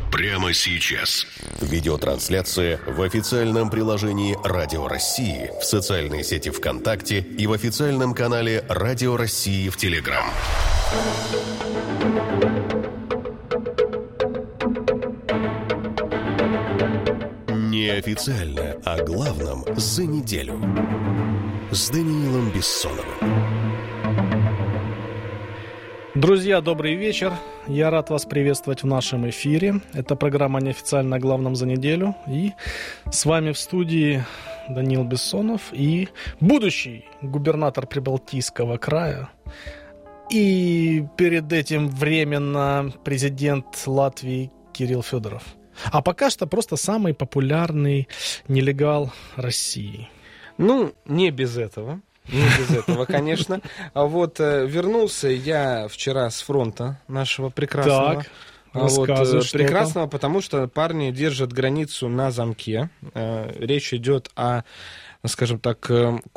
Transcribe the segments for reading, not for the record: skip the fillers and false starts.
прямо сейчас. Видеотрансляция в официальном приложении «Радио России», в социальной сети ВКонтакте и в официальном канале «Радио России» в Телеграм. Неофициально о главном за неделю. С Даниилом Бессоновым. Друзья, добрый вечер. Я рад вас приветствовать в нашем эфире. Это программа «Неофициально о главном за неделю». И с вами в студии Даниил Бессонов и будущий губернатор Прибалтийского края. И перед этим временно президент Латвии Кирилл Федоров. А пока что просто самый популярный нелегал России. Ну, не без этого. Не без этого, конечно. А вот вернулся я вчера с фронта нашего прекрасного. Так, рассказывай, что прекрасного, потому что парни держат границу на замке. Речь идет о, скажем так,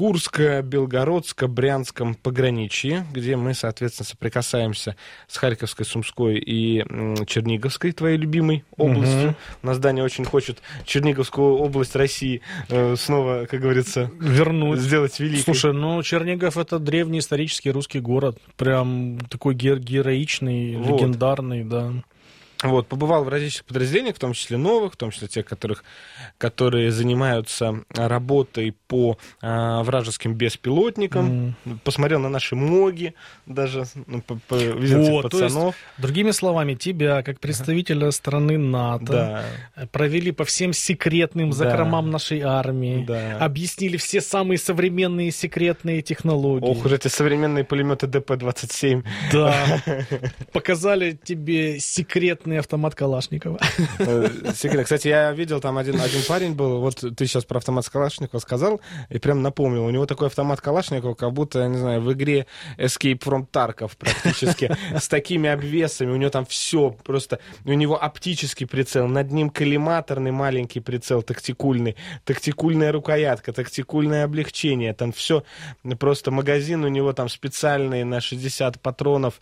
Курско-Белгородско-Брянском пограничье, где мы, соответственно, соприкасаемся с Харьковской, Сумской и Черниговской, твоей любимой областью. У нас Даня очень хочет Черниговскую область России снова, как говорится, вернуть, сделать великой. Слушай, ну Чернигов — это древний исторический русский город, прям такой героичный, легендарный, да. Вот, побывал в различных подразделениях, в том числе новых, в том числе тех, которые занимаются работой по вражеским беспилотникам. Посмотрел на наши МОГи, даже видел пацанов. То есть, другими словами, тебя, как представителя страны НАТО, провели по всем секретным закромам нашей армии, объяснили все самые современные секретные технологии. Ох, уже эти современные пулеметы ДП-27. Да, показали тебе секретный автомат Калашникова. Секрет. Кстати, я видел, там один парень был, вот ты сейчас про автомат Калашникова сказал, и прям напомнил, у него такой автомат Калашникова, как будто, я не знаю, в игре Escape from Tarkov практически, с такими обвесами, у него там все просто, у него оптический прицел, над ним коллиматорный маленький прицел, тактикульная рукоятка, тактикульное облегчение, там все, просто магазин у него там специальный на 60 патронов,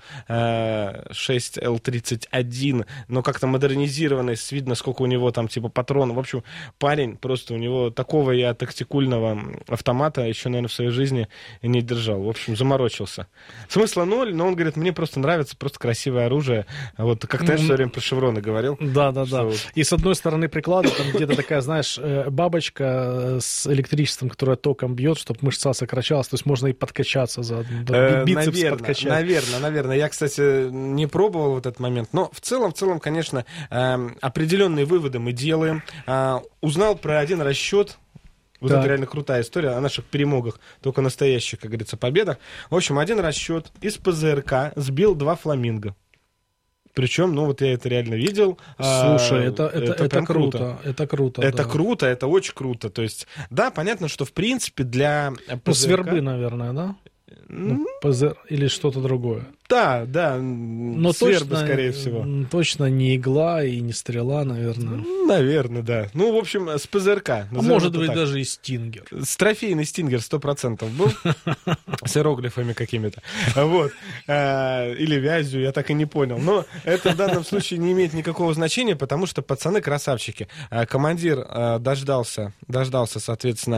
6L31, но как-то модернизированный, видно, сколько у него там типа патронов. В общем, парень просто, у него такого я тактикульного автомата еще, наверное, в своей жизни не держал. В общем, заморочился. Смысла ноль, но он говорит, мне просто нравится, просто красивое оружие. Вот как ты все время про шевроны говорил. Да. И с одной стороны приклада, там где-то такая, знаешь, бабочка с электричеством, которая током бьет, чтобы мышца сокращалась, то есть можно и подкачаться заодно. Бицепс подкачать. Наверное. Я, кстати, не пробовал в этот момент, но в целом, конечно, определенные выводы мы делаем. Узнал про один расчет. Вот это реально крутая история о наших перемогах, только настоящих, как говорится, победах. В общем, один расчет из ПЗРК сбил 2 фламинго. Причем, ну вот я это реально видел. Слушай, это круто. Это круто. Это круто, это очень круто. То есть, да, понятно, что в принципе для ПЗРК... Свербы, наверное, да? ПЗР или что-то другое. Да, но свербы, точно, скорее всего. Точно не игла и не стрела, наверное. Наверное, да. Ну, в общем, с ПЗРК. А может быть, даже и стингер. С трофейный стингер 100% был. С иероглифами какими-то. Вот. Или вязью, я так и не понял. Но это в данном случае не имеет никакого значения, потому что пацаны красавчики. Командир дождался, соответственно,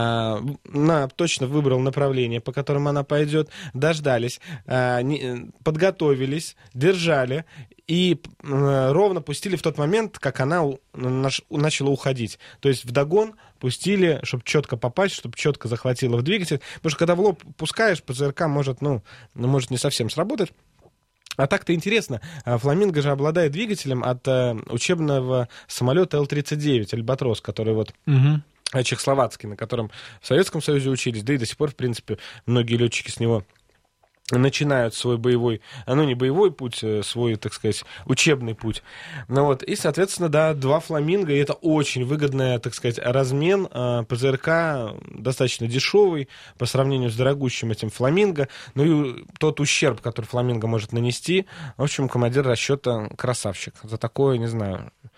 точно выбрал направление, по которому она пойдет. Дождались. Подготовились, держали и ровно пустили в тот момент, как она начала уходить. То есть вдогон пустили, чтобы четко попасть, чтобы четко захватило в двигатель. Потому что когда в лоб пускаешь, ПЗРК может не совсем сработать. А так-то интересно, Фламинго же обладает двигателем от учебного самолета Л-39 «Альбатрос», который вот... чехословацкий, на котором в Советском Союзе учились, да и до сих пор, в принципе, многие летчики с него начинают свой боевой, не боевой путь, свой, так сказать, учебный путь. И, соответственно, 2 фламинго, и это очень выгодный, так сказать, размен. ПЗРК достаточно дешевый по сравнению с дорогущим этим фламинго. И тот ущерб, который фламинго может нанести, в общем, командир расчета красавчик. За такое, не знаю,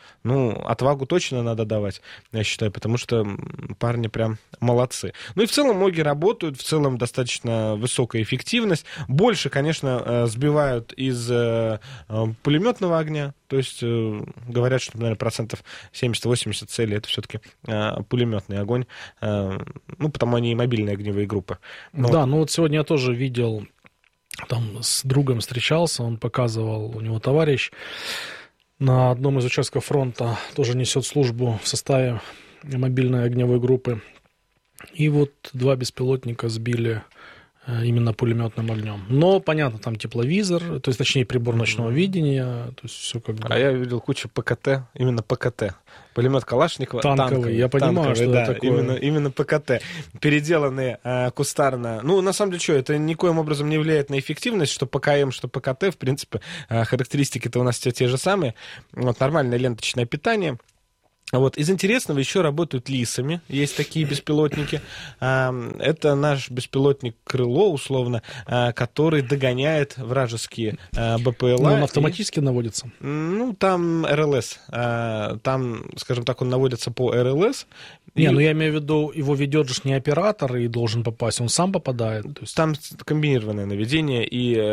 отвагу точно надо давать, я считаю, потому что парни прям молодцы. Ну и в целом МОГи работают, в целом достаточно высокая эффективность. Больше, конечно, сбивают из пулеметного огня. То есть говорят, что, наверное, 70-80% целей это все-таки пулеметный огонь. Потому они и мобильные огневые группы. Да, вот сегодня я тоже видел, там с другом встречался, он показывал, у него товарищ на одном из участков фронта тоже несет службу в составе мобильной огневой группы. И вот 2 беспилотника сбили именно пулеметным огнем. Но, понятно, там тепловизор, то есть, точнее, прибор ночного видения, то есть все как бы... А я видел кучу ПКТ, именно ПКТ. Пулемет Калашникова. Танковый, я понимаю, что это такое. Именно ПКТ. Переделанные кустарно. На самом деле, это никоим образом не влияет на эффективность, что ПКМ, что ПКТ, в принципе, характеристики-то у нас те же самые. Нормальное ленточное питание. Из интересного еще работают лисами. Есть такие беспилотники. Это наш беспилотник «Крыло», условно, который догоняет вражеские БПЛА. Но он автоматически наводится? Там РЛС. Там, скажем так, он наводится по РЛС. Я имею в виду, его ведет же не оператор и должен попасть, он сам попадает. То есть... Там комбинированное наведение,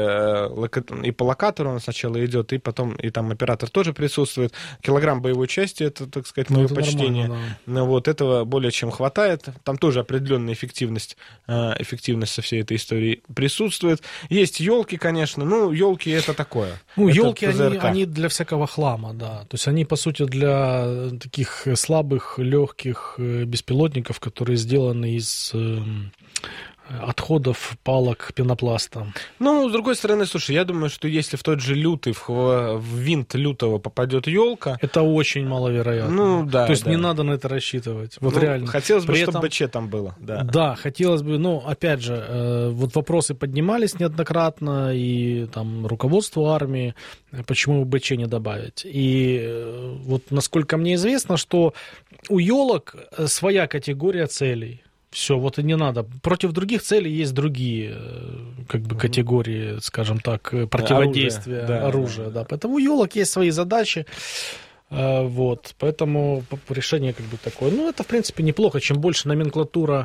и по локатору он сначала идет, и потом и там оператор тоже присутствует. Килограмм боевой части, это, так сказать, мое почтение. Да. Этого более чем хватает. Там тоже определенная эффективность со всей этой истории присутствует. Есть елки, конечно. Елки это такое. Елки, они для всякого хлама, да. То есть они, по сути, для таких слабых, легких беспилотников, которые сделаны из отходов палок пенопласта. С другой стороны, слушай, я думаю, что если в тот же лютый, в винт лютого попадет елка... Это очень маловероятно. Да. То есть не надо на это рассчитывать. Реально. Хотелось бы, чтобы БЧ там было. Да, хотелось бы. Опять же, вопросы поднимались неоднократно, и там руководству армии, почему БЧ не добавить. И насколько мне известно, что у елок своя категория целей. Все, и не надо. Против других целей есть другие категории, скажем так, противодействия, оружия. Да. Поэтому у елок есть свои задачи. Поэтому решение такое. Это, в принципе, неплохо. Чем больше номенклатура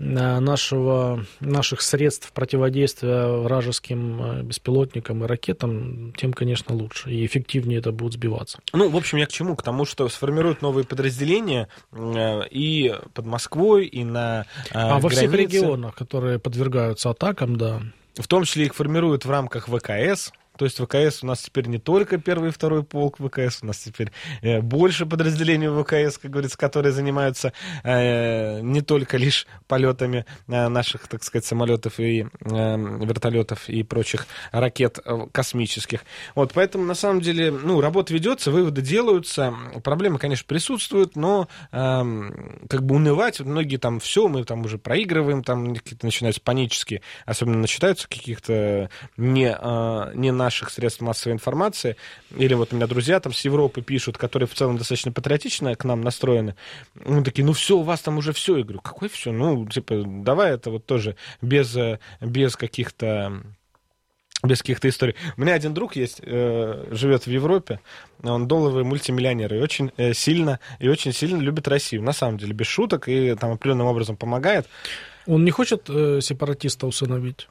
наших средств противодействия вражеским беспилотникам и ракетам, тем, конечно, лучше. И эффективнее это будет сбиваться. В общем, я к чему? К тому, что сформируют новые подразделения и под Москвой, и на границе. Во всех регионах, которые подвергаются атакам, да. В том числе их формируют в рамках ВКС. То есть ВКС у нас теперь не только 1-й и 2-й полк ВКС, у нас теперь больше подразделений ВКС, как говорится, которые занимаются не только лишь полетами наших, так сказать, самолетов и вертолетов и прочих ракет космических. Поэтому, на самом деле, работа ведется, выводы делаются, проблемы, конечно, присутствуют, но унывать, многие мы уже проигрываем, там какие-то начинаются панические, особенно начинаются каких-то не наших средств массовой информации, или у меня друзья там с Европы пишут, которые в целом достаточно патриотично к нам настроены, такие, все, у вас там уже все. Я говорю, какое все? Давай это тоже без каких-то историй. У меня один друг есть, живет в Европе, он долларовый мультимиллионер, и очень сильно любит Россию, на самом деле, без шуток, и там определенным образом помогает. Он не хочет сепаратиста усыновить?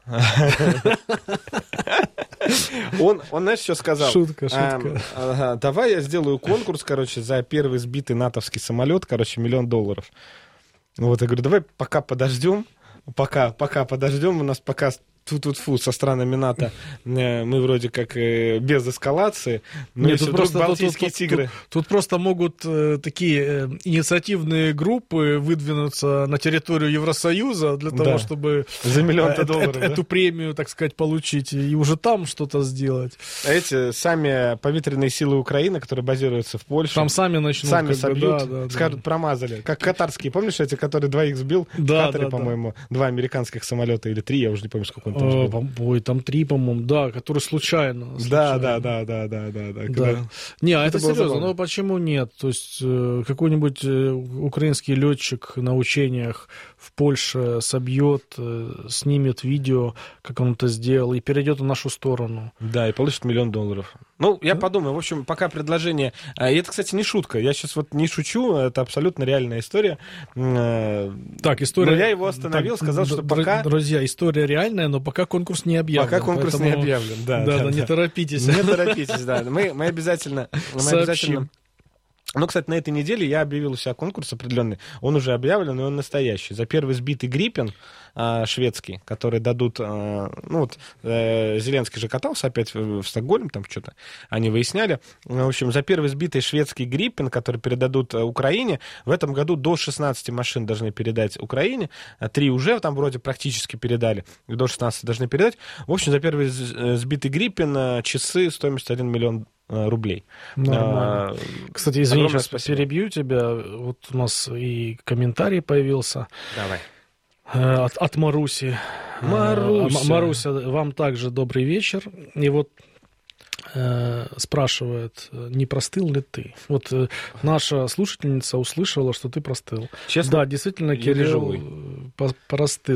Он, знаешь, что сказал? Шутка. Давай я сделаю конкурс, за первый сбитый натовский самолет, $1 миллион. Я говорю, давай пока подождем, у нас пока тьфу-тьфу, со странами НАТО мы вроде как без эскалации, но нет, если вдруг балтийские тигры... Тут просто могут такие инициативные группы выдвинуться на территорию Евросоюза для того, чтобы за $1 миллион эту премию, так сказать, получить и уже там что-то сделать. А эти сами повитренные силы Украины, которые базируются в Польше... Там сами начнут... Сами собьют, скажут, промазали. Как катарские, помнишь, эти, которые 2 сбил? В Катаре, по-моему, 2 американских самолета или 3, я уже не помню, сколько он там сбил? Ой, там 3, по-моему, да, который случайно. Да. Да. Не, а это было серьезно, забавно. но почему нет? То есть какой-нибудь украинский летчик на учениях в Польше собьет, снимет видео, как он это сделал, и перейдет в нашу сторону. Да, и получит $1 миллион. Ну, я подумаю, в общем, пока предложение... И это, кстати, не шутка, я сейчас вот не шучу, это абсолютно реальная история. Так, история... Но я его остановил, сказал, что пока... Друзья, история реальная, но пока конкурс не объявлен. Пока конкурс не объявлен, да. Да, не торопитесь. Не торопитесь, да. Мы обязательно... Сообщим. Ну, кстати, на этой неделе я объявил у себя конкурс определенный. Он уже объявлен, и он настоящий. За первый сбитый Гриппен шведский, который дадут... Зеленский же катался опять в Стокгольм, там что-то они выясняли. В общем, за первый сбитый шведский Гриппен, который передадут Украине, в этом году до 16 машин должны передать Украине. 3 уже там вроде практически передали. До 16 должны передать. В общем, за первый сбитый Гриппен часы стоимостью 1 миллион рублей. Нормально. Кстати, извини, огромное сейчас спасибо. перебью тебя. Вот у нас и комментарий появился Давай. от Маруси. Маруся. Маруся, вам также добрый вечер. И вот спрашивает, не простыл ли ты? Вот наша слушательница услышала, что ты простыл. Честно? Да, действительно, Еле Кирилл живой. простыл.